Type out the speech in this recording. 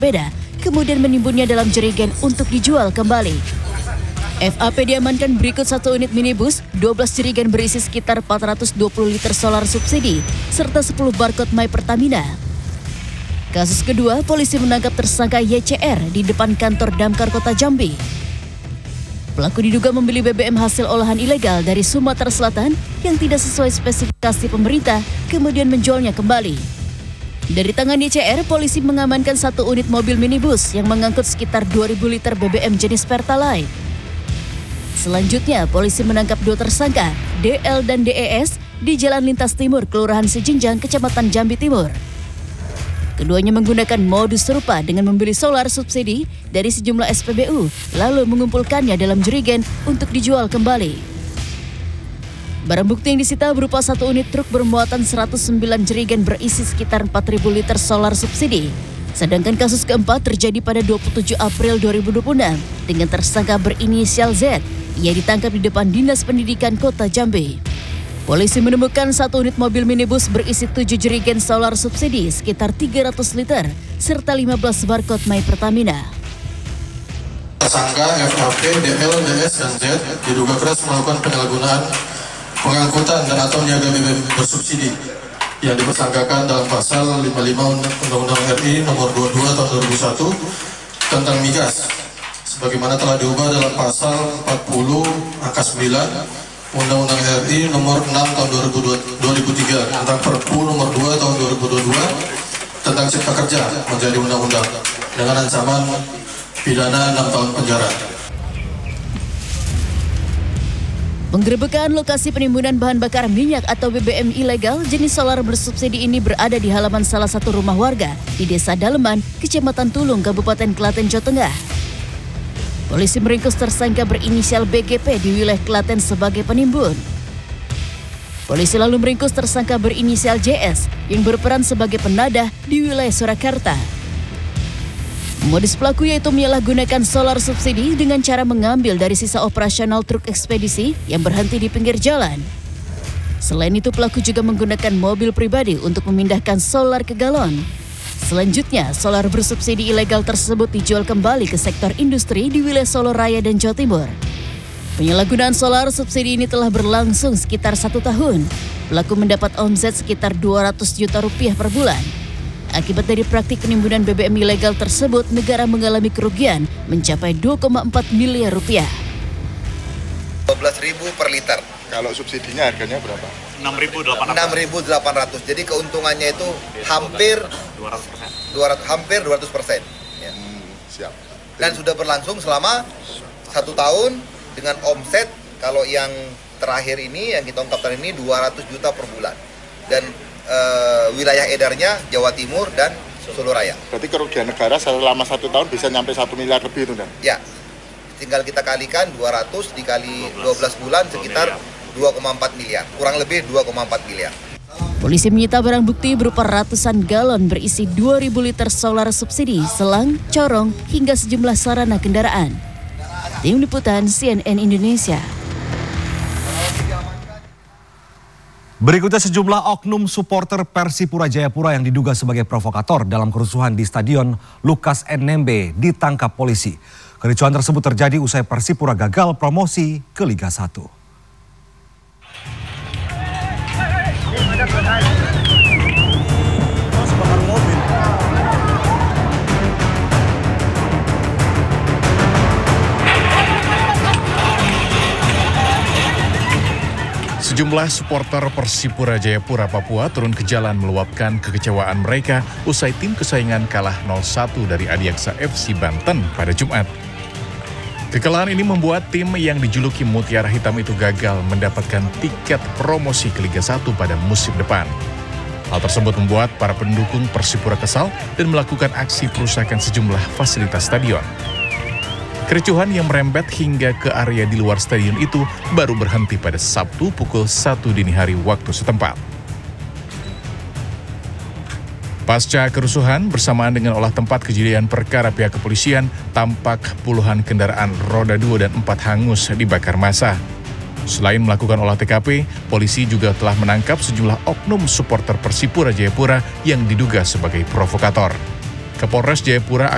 berbeda, kemudian menimbunnya dalam jerigen untuk dijual kembali. FAP diamankan berikut 1 unit minibus, 12 jerigen berisi sekitar 420 liter solar subsidi, serta 10 barcode My Pertamina. Kasus kedua, polisi menangkap tersangka YCR di depan kantor Damkar Kota Jambi. Pelaku diduga membeli BBM hasil olahan ilegal dari Sumatera Selatan yang tidak sesuai spesifikasi pemerintah, kemudian menjualnya kembali. Dari tangan YCR, polisi mengamankan 1 unit mobil minibus yang mengangkut sekitar 2.000 liter BBM jenis Pertalite. Selanjutnya, polisi menangkap 2 tersangka, DL dan DES, di Jalan Lintas Timur, Kelurahan Sejinjang, Kecamatan Jambi Timur. Keduanya menggunakan modus serupa dengan membeli solar subsidi dari sejumlah SPBU, lalu mengumpulkannya dalam jerigen untuk dijual kembali. Barang bukti yang disita berupa 1 unit truk bermuatan 109 jerigen berisi sekitar 4.000 liter solar subsidi. Sedangkan kasus keempat terjadi pada 27 April 2026 dengan tersangka berinisial Z. Ia ditangkap di depan Dinas Pendidikan Kota Jambi. Polisi menemukan 1 unit mobil minibus berisi 7 jerigen solar subsidi sekitar 300 liter serta 15 barcode My Pertamina. Tersangka FAP, DL, DS, dan Z diduga keras melakukan penyalahgunaan pengangkutan dan atau niaga BBM bersubsidi yang dipersangkakan dalam pasal 55 Undang-Undang RI nomor 22 tahun 2001 tentang migas, sebagaimana telah diubah dalam pasal 40 angka 9 Undang-Undang RI nomor 6 tahun 2003 tentang Perpu nomor 2 tahun 2022 tentang Cipta Kerja menjadi undang-undang dengan ancaman pidana 6 tahun penjara. Penggerebekan lokasi penimbunan bahan bakar minyak atau BBM ilegal jenis solar bersubsidi ini berada di halaman salah satu rumah warga di Desa Daleman, Kecamatan Tulung, Kabupaten Klaten, Jawa Tengah. Polisi meringkus tersangka berinisial BGP di wilayah Klaten sebagai penimbun. Polisi lalu meringkus tersangka berinisial JS yang berperan sebagai penadah di wilayah Surakarta. Modus pelaku yaitu menyalahgunakan solar subsidi dengan cara mengambil dari sisa operasional truk ekspedisi yang berhenti di pinggir jalan. Selain itu, pelaku juga menggunakan mobil pribadi untuk memindahkan solar ke galon. Selanjutnya, solar bersubsidi ilegal tersebut dijual kembali ke sektor industri di wilayah Solo Raya dan Jawa Timur. Penyalahgunaan solar subsidi ini telah berlangsung sekitar 1 tahun. Pelaku mendapat omset sekitar 200 juta rupiah per bulan. Akibat dari praktik penimbunan BBM ilegal tersebut, negara mengalami kerugian mencapai 2,4 miliar rupiah. 12.000 per liter. Kalau subsidinya harganya berapa? 6.800. Jadi keuntungannya itu hampir 200%. Hampir 200%. Ya. Siap. Dan sudah berlangsung selama 1 tahun dengan omset kalau yang terakhir ini yang kita ungkapkan ini 200 juta per bulan. Dan wilayah edarnya Jawa Timur dan Solo Raya. Berarti kerugian negara selama 1 tahun bisa nyampe 1 miliar lebih itu, Dan? Ya, tinggal kita kalikan 200 dikali 12 bulan sekitar 2,4 miliar, kurang lebih 2,4 miliar. Polisi menyita barang bukti berupa ratusan galon berisi 2.000 liter solar subsidi, selang, corong, hingga sejumlah sarana kendaraan. Tim Liputan CNN Indonesia. Berikutnya sejumlah oknum supporter Persipura Jayapura yang diduga sebagai provokator dalam kerusuhan di Stadion Lukas NMB ditangkap polisi. Kericuhan tersebut terjadi usai Persipura gagal promosi ke Liga 1. Sejumlah supporter Persipura Jayapura Papua turun ke jalan meluapkan kekecewaan mereka usai tim kesayangan kalah 0-1 dari Adiaksa FC Banten pada Jumat. Kekalahan ini membuat tim yang dijuluki Mutiara Hitam itu gagal mendapatkan tiket promosi ke Liga 1 pada musim depan. Hal tersebut membuat para pendukung Persipura kesal dan melakukan aksi perusakan sejumlah fasilitas stadion. Kericuhan yang merembet hingga ke area di luar stadion itu baru berhenti pada Sabtu pukul 1 dini hari waktu setempat. Pasca kerusuhan bersamaan dengan olah tempat kejadian perkara pihak kepolisian, tampak puluhan kendaraan roda 2 dan 4 hangus dibakar massa. Selain melakukan olah TKP, polisi juga telah menangkap sejumlah oknum supporter Persipura Jayapura yang diduga sebagai provokator. Kapolres Jayapura